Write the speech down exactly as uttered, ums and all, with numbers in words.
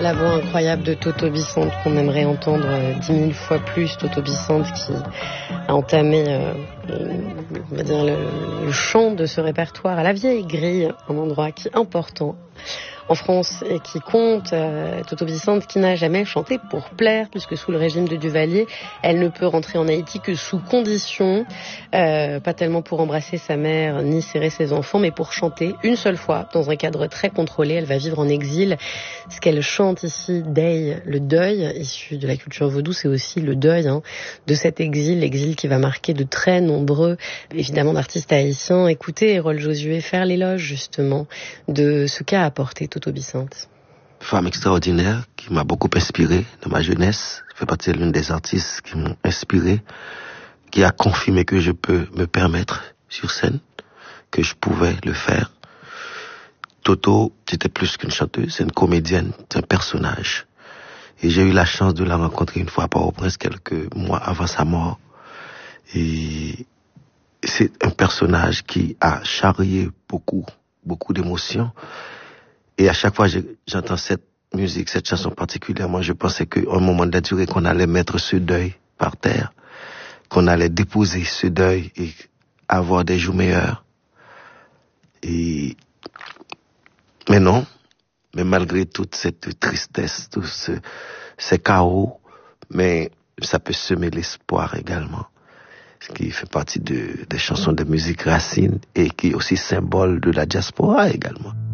la voix incroyable de Toto Bissante qu'on aimerait entendre dix mille fois plus. Toto Bissante qui a entamé euh, on va dire le, le chant de ce répertoire à la vieille grille, un endroit qui est important en France et qui compte. euh, Toto Bissante qui n'a jamais chanté pour plaire, puisque sous le régime de Duvalier, elle ne peut rentrer en Haïti que sous condition, euh, pas tellement pour embrasser sa mère ni serrer ses enfants, mais pour chanter une seule fois dans un cadre très contrôlé. Elle va vivre en exil. Ce qu'elle chante ici, Day, le deuil issu de la culture vaudou, c'est aussi le deuil hein, de cet exil, l'exil qui va marquer de très nombreux, évidemment, d'artistes haïtiens. Écoutez Erol Josué faire l'éloge justement de ce qu'a apporté Toto Bissante. Femme extraordinaire qui m'a beaucoup inspiré dans ma jeunesse, fait partie de l'une des artistes qui m'ont inspiré, qui a confirmé que je peux me permettre sur scène, que je pouvais le faire. Toto, c'était plus qu'une chanteuse, c'est une comédienne, c'est un personnage. Et j'ai eu la chance de la rencontrer une fois à Port-au-Prince, quelques mois avant sa mort. Et c'est un personnage qui a charrié beaucoup, beaucoup d'émotions. Et à chaque fois que j'entends cette musique, cette chanson particulièrement, je pensais qu'à un moment de la durée, qu'on allait mettre ce deuil par terre, qu'on allait déposer ce deuil et avoir des jours meilleurs. Et mais non, mais malgré toute cette tristesse, tout ce, ces chaos, mais ça peut semer l'espoir également, ce qui fait partie de, des chansons de musique racine et qui est aussi symbole de la diaspora également.